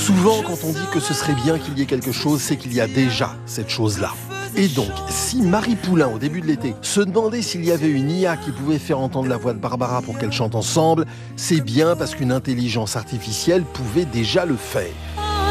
Souvent, quand on dit que ce serait bien qu'il y ait quelque chose, c'est qu'il y a déjà cette chose-là. Et donc, si Marie Poulain, au début de l'été, se demandait s'il y avait une IA qui pouvait faire entendre la voix de Barbara pour qu'elles chantent ensemble, c'est bien parce qu'une intelligence artificielle pouvait déjà le faire.